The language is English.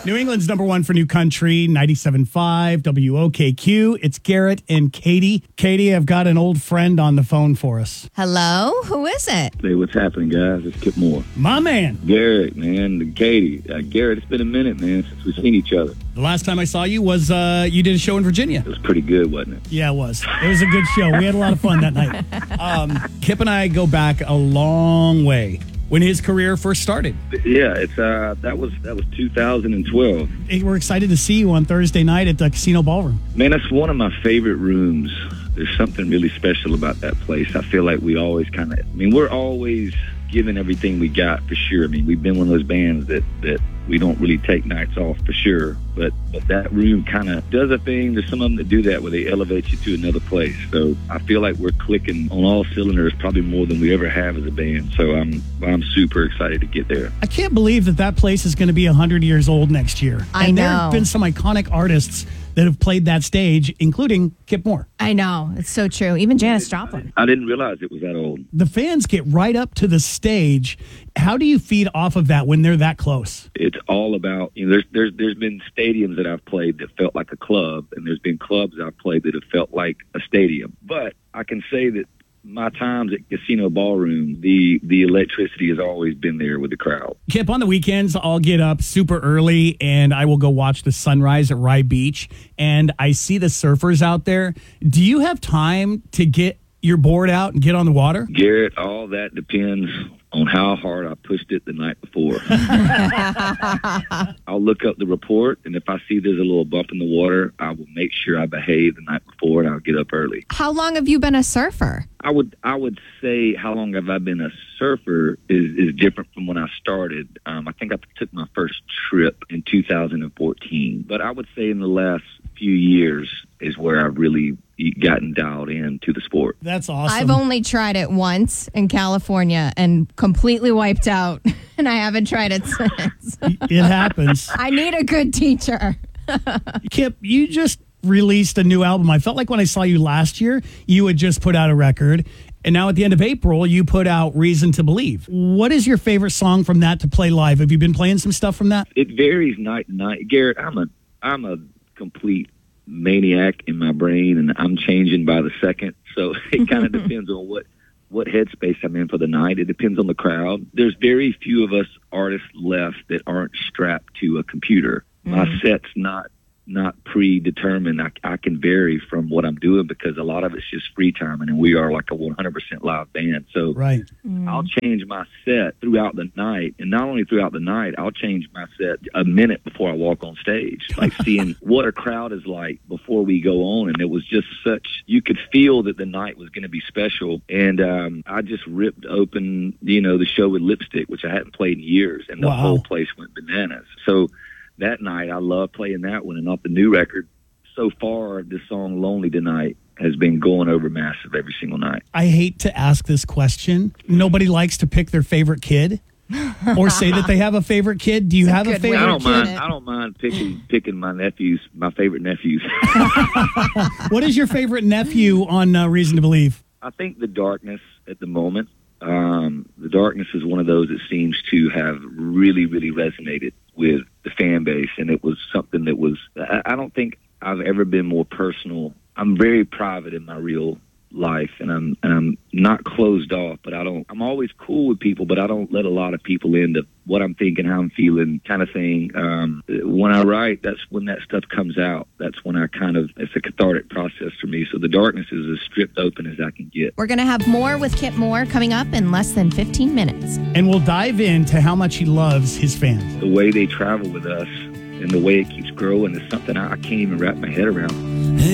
New England's number one for new country, 97.5 WOKQ. It's Garrett and Katie. Katie, I've got an old friend on the phone for us. Hello? Who is it? Hey, what's happening, guys? It's Kip Moore. My man. Garrett, man. And Katie. Garrett, it's been a minute, man, since we've seen each other. The last time I saw you was you did a show in Virginia. It was pretty good, wasn't it? Yeah, it was. It was a good show. We had a lot of fun that night. Kip and I go back a long way. When his career first started. Yeah, it's that was 2012. We're excited to see you on Thursday night at the Casino Ballroom. Man, that's one of my favorite rooms. There's something really special about that place. I feel like we always we're always giving everything we got for sure. I mean, we've been one of those bands that we don't really take nights off for sure. But that room kind of does a thing. There's some of them that do that where they elevate you to another place. So I feel like we're clicking on all cylinders probably more than we ever have as a band. So I'm super excited to get there. I can't believe that place is going to be 100 years old next year. I and know. there have been some iconic artists that have played that stage, including Kip Moore. I know. It's so true. Even Janis Joplin. I didn't realize it was that old. The fans get right up to the stage. How do you feed off of that when they're that close? It's all about, there's been stadiums that I've played that felt like a club, and there's been clubs I've played that have felt like a stadium. But I can say that my times at Casino Ballroom, the electricity has always been there with the crowd. Kip, on the weekends, I'll get up super early and I will go watch the sunrise at Rye Beach. And I see the surfers out there. Do you have time to get your board out and get on the water? Garrett, all that depends on how hard I pushed it the night before. I'll look up the report, and if I see there's a little bump in the water, I will make sure I behave the night before, and I'll get up early. How long have you been a surfer? I would say how long have I been a surfer is different from when I started. I think I took my first trip in 2014, but I would say in the last few years is where I've really gotten dialed into the sport. That's awesome. I've only tried it once in California and completely wiped out, and I haven't tried it since. It happens. I need a good teacher. Kip, you just released a new album. I felt like when I saw you last year, you had just put out a record. And now at the end of April, you put out Reason to Believe. What is your favorite song from that to play live? Have you been playing some stuff from that? It varies night to night. Garrett, I'm a complete maniac in my brain, and I'm changing by the second. So it kind of depends on what headspace I'm in for the night. It depends on the crowd. There's very few of us artists left that aren't strapped to a computer. My set's not predetermined. I can vary from what I'm doing because a lot of it's just free time, and we are like a 100% live band. So right. I'll change my set throughout the night, and not only throughout the night, I'll change my set a minute before I walk on stage, like seeing what a crowd is like before we go on. And it was just you could feel that the night was going to be special. And I just ripped open, the show with Lipstick, which I hadn't played in years, and the whole place went bananas. So that night, I love playing that one. And off the new record, so far, this song Lonely Tonight has been going over massive every single night. I hate to ask this question. Nobody likes to pick their favorite kid or say that they have a favorite kid. Do you have a favorite kid? I don't mind picking my favorite nephews. What is your favorite nephew on Reason to Believe? I think The Darkness at the moment. The Darkness is one of those that seems to have really, really resonated with the fan base, and it was something that was, I don't think I've ever been more personal. I'm very private in my real life, and I'm not closed off, but I'm always cool with people, but I don't let a lot of people into what I'm thinking, how I'm feeling, kind of thing. When I write, that's when that stuff comes out. That's when it's a cathartic process for me. So The Darkness is as stripped open as I can get. We're going to have more with Kip Moore coming up in less than 15 minutes. And we'll dive into how much he loves his fans. The way they travel with us and the way it keeps growing is something I can't even wrap my head around.